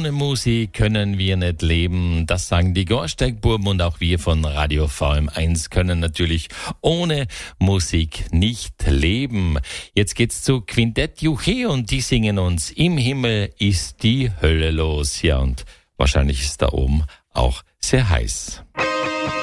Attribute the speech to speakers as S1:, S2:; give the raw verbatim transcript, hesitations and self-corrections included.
S1: Ohne Musik können wir nicht leben. Das sagen die Gorsteigbuben und auch wir von Radio V M eins können natürlich ohne Musik nicht leben. Jetzt geht's zu Quintett Juche und die singen uns Im Himmel ist die Hölle los. Ja, und wahrscheinlich ist da oben auch sehr heiß.